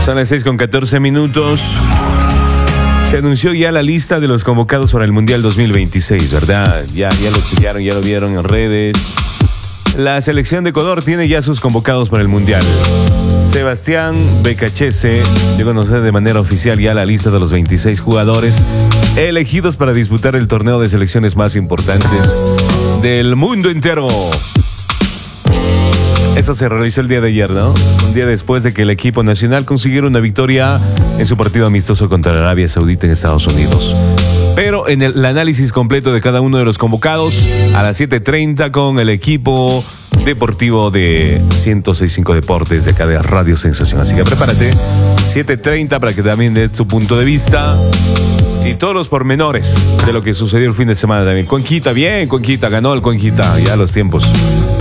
Son las 6:14. Se anunció ya la lista de los convocados para el Mundial 2026, ¿verdad? Ya lo chequearon, ya lo vieron en redes. La selección de Ecuador tiene ya sus convocados para el Mundial. Sebastián Becachese dio a conocer de manera oficial ya la lista de los 26 jugadores elegidos para disputar el torneo de selecciones más importantes del mundo entero. Eso se realizó el día de ayer, ¿no? Un día después de que el equipo nacional consiguiera una victoria en su partido amistoso contra la Arabia Saudita en Estados Unidos. Pero en el análisis completo de cada uno de los convocados, a las 7:30 con el equipo deportivo de 106.5 Deportes de acá de Radio Sensación. Así que prepárate, 7:30 para que también dé tu punto de vista y todos los pormenores de lo que sucedió el fin de semana también. Cuenquita, bien, Cuenquita, ganó el Cuenquita, ya los tiempos.